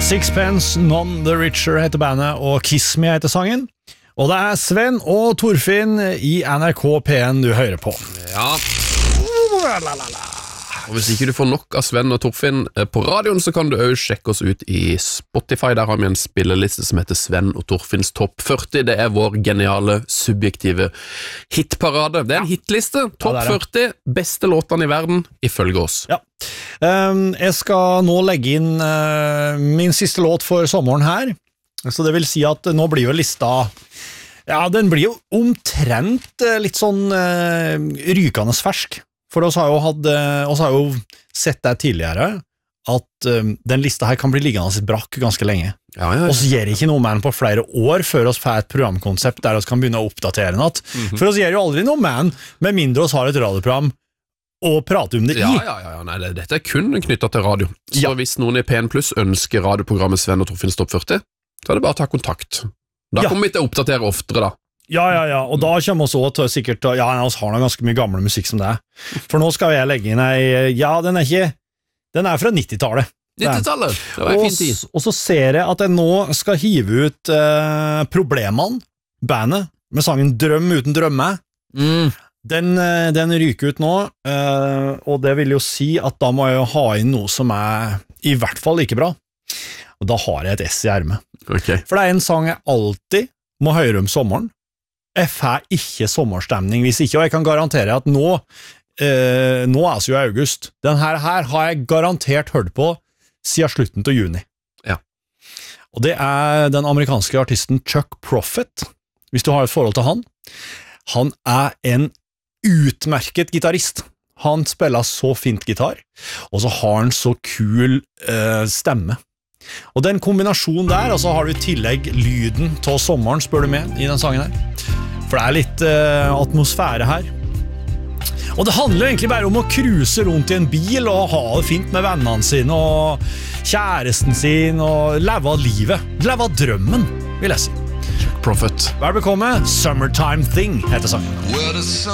Sixpence None the Richer heter bandet, og Kiss Me heter sangen. Og det er Sven og Torfinn i NRK P1 du hører på. Ja. Og hvis ikke du får nok av Sven og Torfinn på radioen, så kan du også sjekke oss ut i Spotify. Der har vi en spilleliste som heter Sven og Torfinns Topp 40. Det er vår geniale, subjektive hitparade. Det er en hitliste. Topp 40 beste låtene i verden, ifølge oss. Ja. Jeg skal nå legge inn min siste låt for sommeren her. Så det vil si at nå blir jo lista... Ja, den blir jo omtrent litt sånn rykende fersk. For oss har jo sett det tidligere, at den lista her kan bli liggende brakk ganske lenge. Ja. Og så gjør ikke noe med den på flere år før oss får et programkonsept der oss kan begynne å oppdatere den. For oss gjør jo aldri noe med den, med mindre oss har et radioprogram og prate om det i. Ja. Nei, dette er kun knyttet til radio. Så hvis noen i PN Plus ønsker radioprogrammet Sven og Torfinns Topp 40, så er det bare å ta kontakt. Da kommer vi til å oppdatere oftere da. Ja, og da kommer vi også til sikkert, vi har noe ganske mye gamle musikk som det er. For nå skal jeg legge inn den er fra 90-tallet. 90-tallet? Det var en fin tid. Og så ser jeg at jeg nå skal hive ut Problemene, bandet, med sangen Drøm uten drømme. Den ryker ut nå, og det vil jo si at da må jeg jo ha inn noe som er i hvert fall like bra. Og da har jeg et S i ermet. Okay. For det er en sang jeg alltid må høre om sommeren. Jeg får ikke sommerstemning hvis ikke, og jeg kan garantere at nå er det jo august. Den her har jeg garantert hørt på siden slutten til juni. Ja. Og det er den amerikanske artisten Chuck Prophet, hvis du har et forhold til han. Han er en utmerket gitarist. Han spiller så fint gitar, og så har han så kul stemme. Og den kombinasjonen der, og så har du i tillegg lyden til sommeren, spør du med, i den sangen her. For det er litt atmosfære her. Og det handler egentlig bare om å cruise rundt i en bil og ha det fint med vennene sine og kjæresten sin og leve av livet. Leve av drømmen, vil jeg si. Prophet. Velbekomme, Summertime Thing heter sangen.